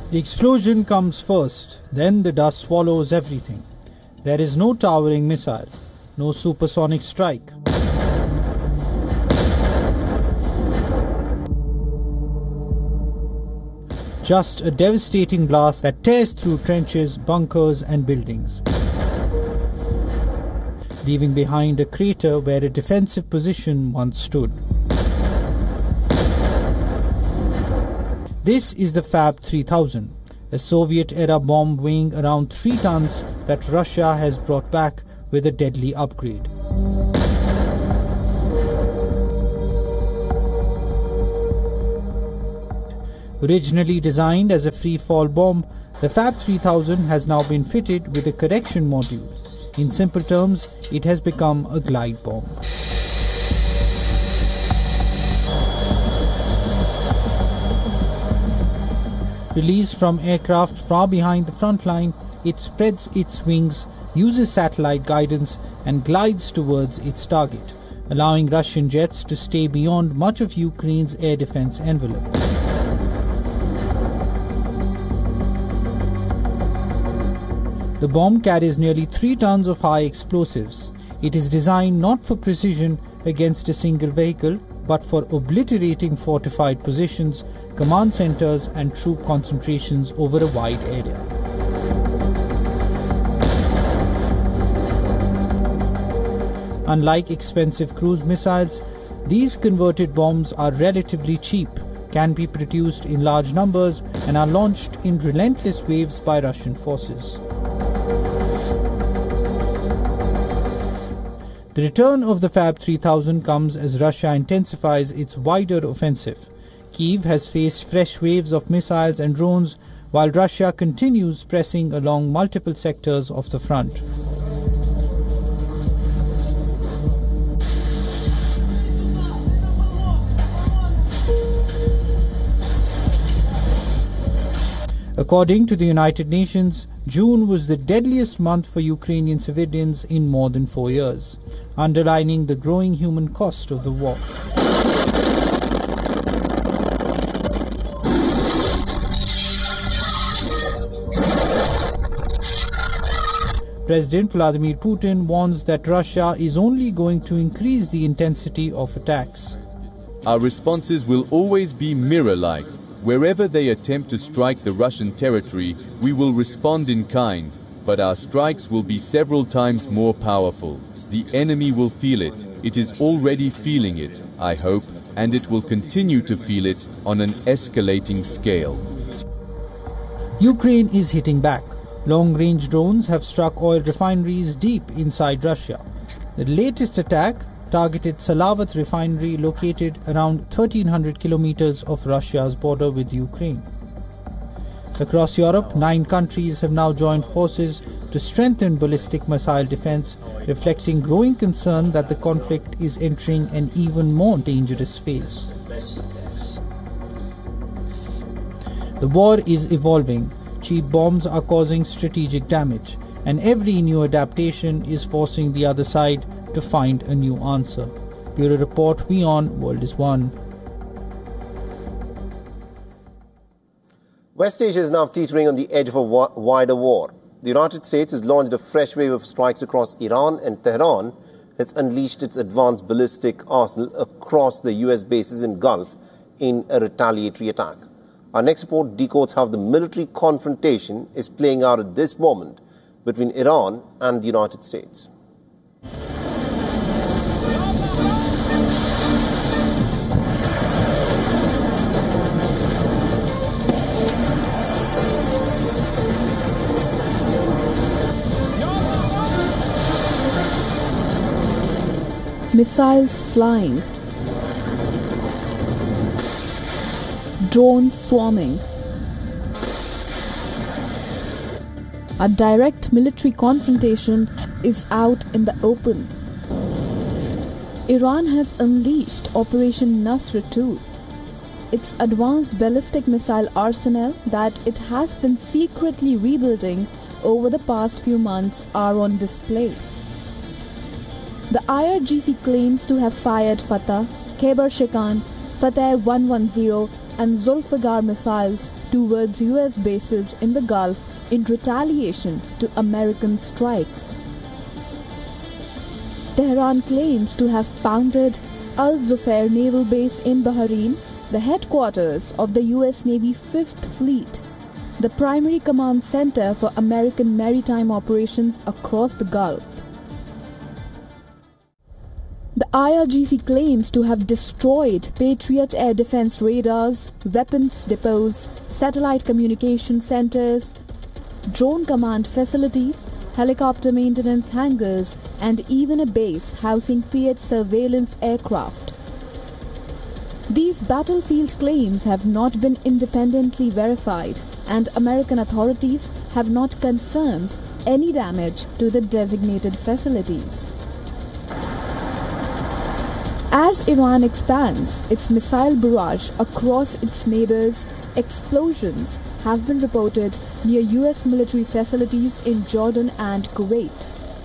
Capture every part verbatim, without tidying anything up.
The explosion comes first, then the dust swallows everything. There is no towering missile, no supersonic strike. Just a devastating blast that tears through trenches, bunkers and buildings, leaving behind a crater where a defensive position once stood. This is the Fab three thousand, a Soviet-era bomb weighing around three tons that Russia has brought back with a deadly upgrade. Originally designed as a free-fall bomb, the Fab three thousand has now been fitted with a correction module. In simple terms, it has become a glide bomb. Released from aircraft far behind the front line, it spreads its wings, uses satellite guidance and glides towards its target, allowing Russian jets to stay beyond much of Ukraine's air defense envelope. The bomb carries nearly three tons of high explosives. It is designed not for precision against a single vehicle, but for obliterating fortified positions, command centers and troop concentrations over a wide area. Unlike expensive cruise missiles, these converted bombs are relatively cheap, can be produced in large numbers and are launched in relentless waves by Russian forces. The return of the Fab three thousand comes as Russia intensifies its wider offensive. Kyiv has faced fresh waves of missiles and drones, while Russia continues pressing along multiple sectors of the front. According to the United Nations, June was the deadliest month for Ukrainian civilians in more than four years, underlining the growing human cost of the war. President Vladimir Putin warns that Russia is only going to increase the intensity of attacks. Our responses will always be mirror-like. Wherever they attempt to strike the Russian territory, we will respond in kind, but our strikes will be several times more powerful. The enemy will feel it. It is already feeling it, I hope, and it will continue to feel it on an escalating scale. Ukraine is hitting back. Long-range drones have struck oil refineries deep inside Russia. The latest attack targeted Salavat refinery located around thirteen hundred kilometers of Russia's border with Ukraine. Across Europe, nine countries have now joined forces to strengthen ballistic missile defense, reflecting growing concern that the conflict is entering an even more dangerous phase. The war is evolving. Cheap bombs are causing strategic damage, and every new adaptation is forcing the other side to find a new answer. Bureau Report, WION, World is One. West Asia is now teetering on the edge of a wider war. The United States has launched a fresh wave of strikes across Iran, and Tehran has unleashed its advanced ballistic arsenal across the U S bases in Gulf in a retaliatory attack. Our next report decodes how the military confrontation is playing out at this moment between Iran and the United States. Missiles flying, drones swarming. A direct military confrontation is out in the open. Iran has unleashed Operation Nasr two, its advanced ballistic missile arsenal that it has been secretly rebuilding over the past few months are on display. The I R G C claims to have fired Fateh, Khyber Shekan, Fateh one ten, and Zulfiqar missiles towards U S bases in the Gulf in retaliation to American strikes. Tehran claims to have pounded Al Zufair Naval Base in Bahrain, the headquarters of the U S Navy Fifth Fleet, the primary command center for American maritime operations across the Gulf. The I R G C claims to have destroyed Patriot air defense radars, weapons depots, satellite communication centers, drone command facilities, helicopter maintenance hangars, and even a base housing P eight surveillance aircraft. These battlefield claims have not been independently verified, and American authorities have not confirmed any damage to the designated facilities. As Iran expands its missile barrage across its neighbors, explosions have been reported near U S military facilities in Jordan and Kuwait.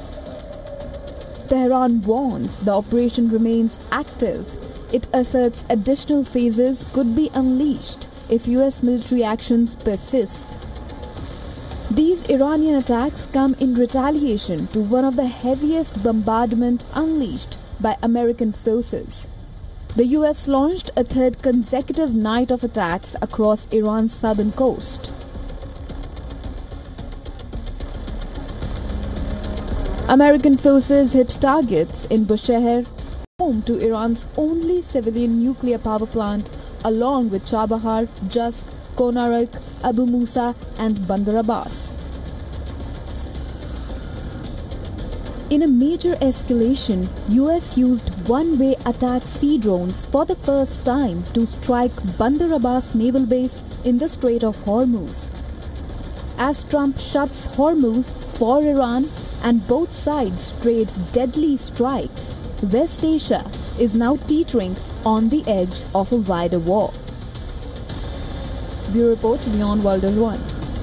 Tehran warns the operation remains active. It asserts additional phases could be unleashed if U S military actions persist. These Iranian attacks come in retaliation to one of the heaviest bombardment unleashed by American forces. The U S launched a third consecutive night of attacks across Iran's southern coast. American forces hit targets in Bushehr, home to Iran's only civilian nuclear power plant, along with Chabahar, Jusk, Konarak, Abu Musa, and Bandar Abbas. In a major escalation, U S used one-way attack sea drones for the first time to strike Bandar Abbas naval base in the Strait of Hormuz. As Trump shuts Hormuz for Iran and both sides trade deadly strikes, West Asia is now teetering on the edge of a wider war. Bureau Report, Beyond World is One.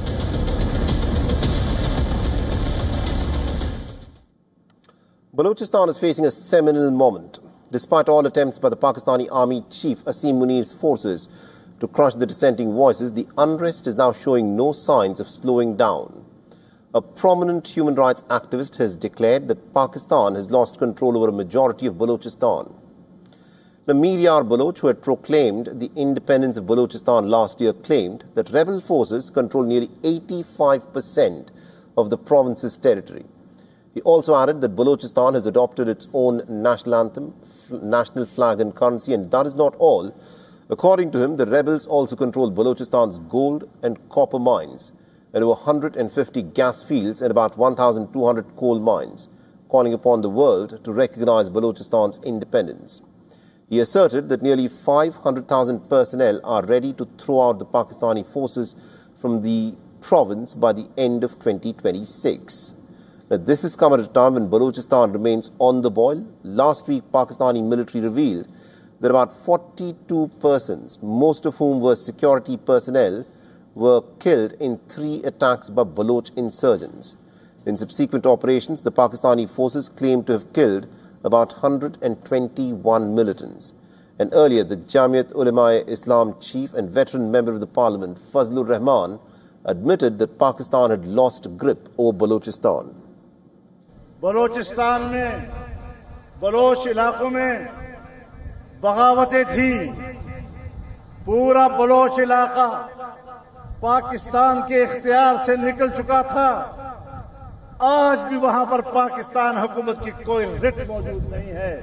Balochistan is facing a seminal moment. Despite all attempts by the Pakistani Army Chief Asim Munir's forces to crush the dissenting voices, the unrest is now showing no signs of slowing down. A prominent human rights activist has declared that Pakistan has lost control over a majority of Balochistan. The Miryar Baloch, who had proclaimed the independence of Balochistan last year, claimed that rebel forces control nearly eighty-five percent of the province's territory. He also added that Balochistan has adopted its own national anthem, national flag and currency, and that is not all. According to him, the rebels also control Balochistan's gold and copper mines and over one hundred fifty gas fields and about one thousand two hundred coal mines, calling upon the world to recognize Balochistan's independence. He asserted that nearly five hundred thousand personnel are ready to throw out the Pakistani forces from the province by the end of twenty twenty-six. Now, this has come at a time when Balochistan remains on the boil. Last week, Pakistani military revealed that about forty-two persons, most of whom were security personnel, were killed in three attacks by Baloch insurgents. In subsequent operations, the Pakistani forces claimed to have killed about one hundred twenty-one militants. And earlier, the Jamiat Ulema-e-Islam chief and veteran member of the parliament, Fazlur Rahman, admitted that Pakistan had lost grip over Balochistan. Balochistan में Bloch इलाकों में बगावतें थी. पूरा Bloch इलाका पाकिस्तान के इख्तियार से निकल चुका था. आज भी वहां पर पाकिस्तान हुकूमत की कोई रिट मौजूद नहीं है.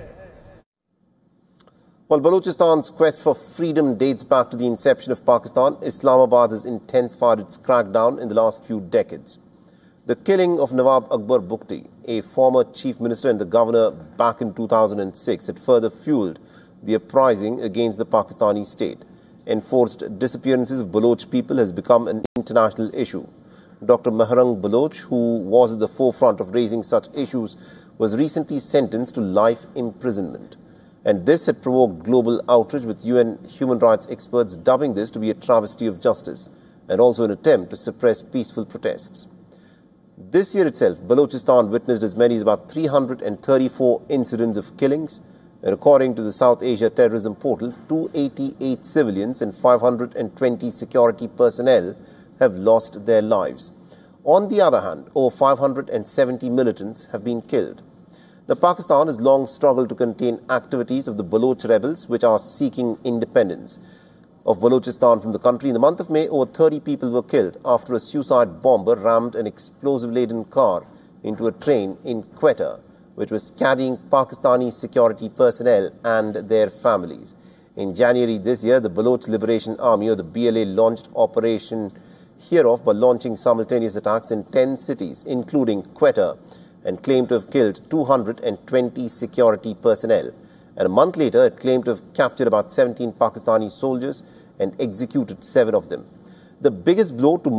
While Balochistan's quest for freedom dates back to the inception of Pakistan, Islamabad has intensified its crackdown in the last few decades. The killing of Nawab Akbar Bukti, a former chief minister and the governor back in two thousand six, had further fueled the uprising against the Pakistani state. Enforced disappearances of Baloch people has become an international issue. Doctor Mehrang Baloch, who was at the forefront of raising such issues, was recently sentenced to life imprisonment. And this had provoked global outrage, with U N human rights experts dubbing this to be a travesty of justice and also an attempt to suppress peaceful protests. This year itself, Balochistan witnessed as many as about three hundred thirty-four incidents of killings, And according to the South Asia Terrorism Portal, two hundred eighty-eight civilians and five hundred twenty security personnel have lost their lives. On the other hand, over five hundred seventy militants have been killed. Now, Pakistan has long struggled to contain activities of the Baloch rebels, which are seeking independence of Balochistan from the country. In the month of May, over thirty people were killed after a suicide bomber rammed an explosive-laden car into a train in Quetta, which was carrying Pakistani security personnel and their families. In January this year, the Baloch Liberation Army, or the B L A, launched Operation Hereof by launching simultaneous attacks in ten cities, including Quetta, and claimed to have killed two hundred twenty security personnel. And a month later, it claimed to have captured about seventeen Pakistani soldiers and executed seven of them. The biggest blow to